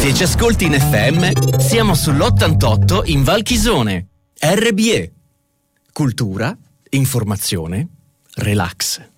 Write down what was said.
Se ci ascolti in FM, siamo sull'88 in Val Chisone. RBE. Cultura, informazione, relax.